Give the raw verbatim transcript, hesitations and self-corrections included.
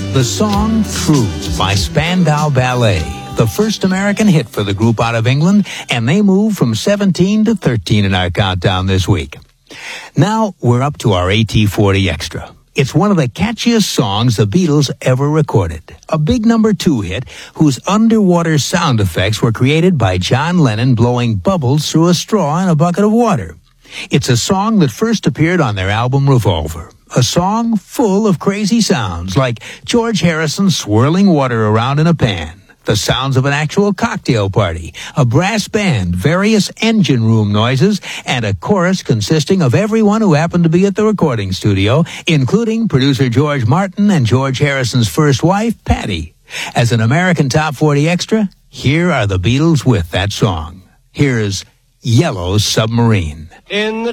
The song True by Spandau Ballet, the first American hit for the group out of England, and they moved from seventeen to thirteen in our countdown this week. Now we're up to our A T forty Extra. It's one of the catchiest songs the Beatles ever recorded. A big number two hit whose underwater sound effects were created by John Lennon blowing bubbles through a straw in a bucket of water. It's a song that first appeared on their album Revolver. A song full of crazy sounds like George Harrison swirling water around in a pan, the sounds of an actual cocktail party, a brass band, various engine room noises, and a chorus consisting of everyone who happened to be at the recording studio, including producer George Martin and George Harrison's first wife, Patty. As an American Top forty Extra, here are the Beatles with that song. Here's Yellow Submarine. In the